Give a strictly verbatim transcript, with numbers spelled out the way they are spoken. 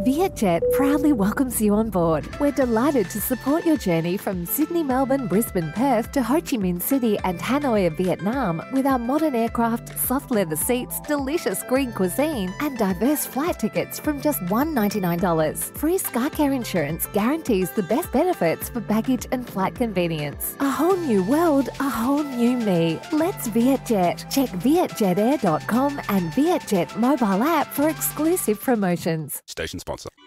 Vietjet proudly welcomes you on board. We're delighted to support your journey from Sydney, Melbourne, Brisbane, Perth to Ho Chi Minh City and Hanoi of Vietnam with our modern aircraft, soft leather seats, delicious green cuisine and diverse flight tickets from just one dollar ninety-nine. Free SkyCare insurance guarantees the best benefits for baggage and flight convenience. A whole new world, a whole new me. Let's Vietjet. Check vietjet air dot com and Vietjet mobile app for exclusive promotions. Station sponsor.